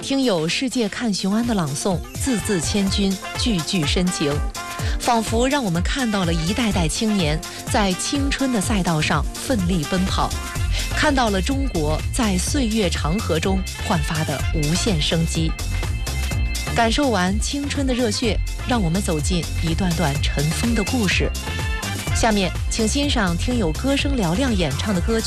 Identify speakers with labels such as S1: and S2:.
S1: 听友世界看雄安的朗诵，字字千钧，句句深情，仿佛让我们看到了一代代青年在青春的赛道上奋力奔跑，看到了中国在岁月长河中焕发的无限生机。感受完青春的热血，让我们走进一段段尘封的故事。下面请欣赏听友歌声嘹亮演唱的歌曲